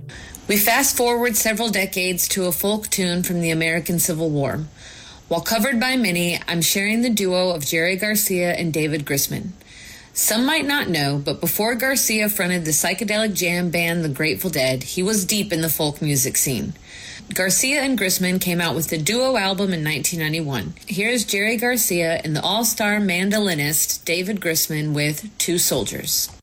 We fast forward several decades to a folk tune from the American Civil War. While covered by many, I'm sharing the duo of Jerry Garcia and David Grisman. Some might not know, but before Garcia fronted the psychedelic jam band The Grateful Dead, he was deep in the folk music scene. Garcia and Grisman came out with the duo album in 1991. Here's Jerry Garcia and the all-star mandolinist David Grisman with Two Soldiers.